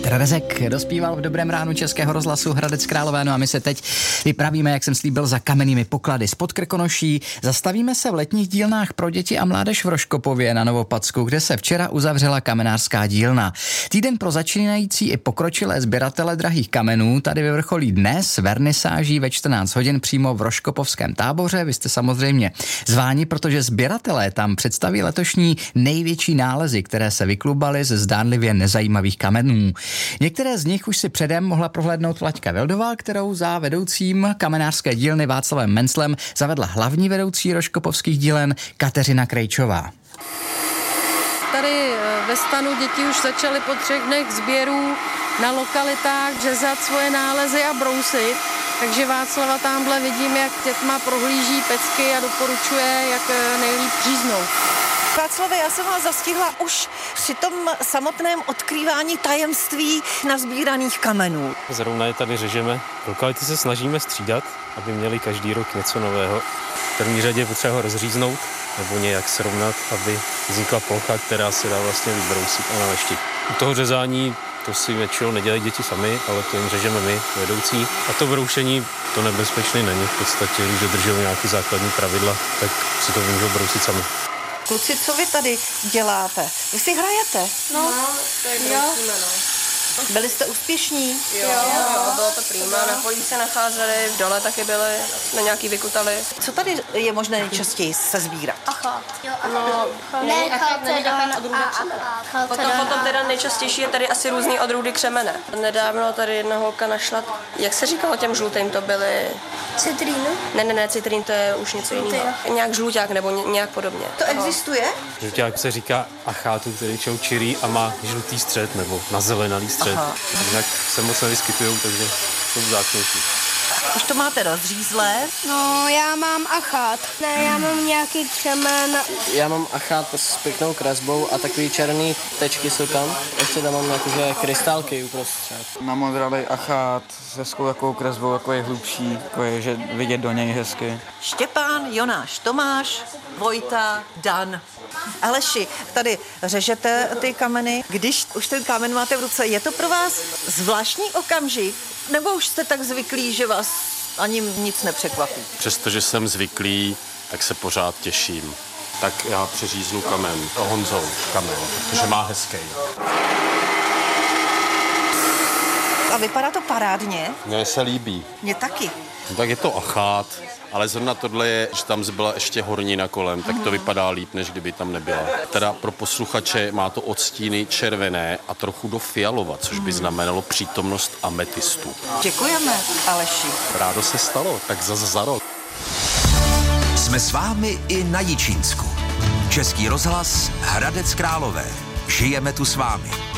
Petr Rezek dospíval v Dobrém ránu Českého rozhlasu Hradec Králové, no a my se teď vypravíme, jak jsem slíbil, za kamennými poklady spod Krkonoší. Zastavíme se v letních dílnách pro děti a mládež v Rožkopově na Novopadsku, kde se včera uzavřela kamenářská dílna. Týden pro začínající i pokročilé sběratele drahých kamenů tady vyvrcholí dnes vernisáží ve 14 hodin přímo v Rožkopovském táboře. Vy jste samozřejmě zváni, protože sběratelé tam představí letošní největší nálezy, které se vyklubaly ze zdánlivě nezajímavých kamenů. Některé z nich už si předem mohla prohlédnout Vlaďka Vildová, kterou za vedoucím kamenářské dílny Václavem Menclem zavedla hlavní vedoucí rožkopovských dílen Kateřina Krejčová. Tady ve stanu děti už začaly po 3 dnech sběrů na lokalitách řezat svoje nálezy a brousit, takže Václava tamhle vidím, jak dětma prohlíží pecky a doporučuje, jak nejlíp říznout. Václave, já jsem vás zastihla už při tom samotném odkrývání tajemství nazbíraných kamenů. Zrovna je tady řežeme. Lokality se snažíme střídat, aby měli každý rok něco nového. V první řadě je potřeba ho rozříznout nebo nějak srovnat, aby vznikla plocha, která se dá vlastně vybrousit a naleštit. U toho řezání to si většinou nedělají děti sami, ale to jim řežeme my, vedoucí. A to broušení, to nebezpečné není. V podstatě, když dodržují nějaké základní pravidla, tak si to můžou brousit sami. Kluci, co vy tady děláte? Vy si hrajete? No, tady brousíme, Byli jste úspěšní? Jo, bylo to prima. Na polí se nacházeli, v dole taky byli, jsme nějaký vykutali. Co tady je možné nejčastěji sezbírat? Achát. No, Ne, chalcedon a potom teda nejčastější je tady asi různý odrůdy křemene. Nedávno tady jedna holka našla, jak se říkalo těm žlutým, to byly... citrínu. Ne, citrín to je už něco jiného. Nějak žluťák nebo nějak podobně. To existuje? Žluťák se říká achátu, který čirý a má žlutý střed nebo nazelenalý střed. Aha. Jinak se moc nevyskytujou, takže jsou vzácnější. Už to máte rozřízlé? No, já mám achát. Ne, já mám nějaký křemen. Já mám achát s pěknou kresbou a takový černý tečky jsou tam. Ještě tam mám jakože krystálky uprostřed. Namodralej achát se takovou kresbou, jako je hlubší, jako je, že vidět do něj hezky. Štěpán, Jonáš, Tomáš, Vojta, Dan. Aleši, tady řežete ty kameny. Když už ten kámen máte v ruce, je to pro vás zvláštní okamžik? Nebo už jste tak zvyklí, že vás ani nic nepřekvapí? Přestože jsem zvyklý, tak se pořád těším. Tak já přeříznu kamen, Honzou kamen, protože má hezký. A vypadá to parádně. Mně se líbí. Mně taky. No, tak je to achát, ale zrovna tohle je, že tam zbyla ještě hornina kolem, tak to vypadá líp, než kdyby tam nebyla. Teda pro posluchače má to odstíny červené a trochu do fialova, což by znamenalo přítomnost ametistu. Děkujeme, Aleši. Rádo se stalo, tak zase za rok. Jsme s vámi i na Jičínsku. Český rozhlas Hradec Králové. Žijeme tu s vámi.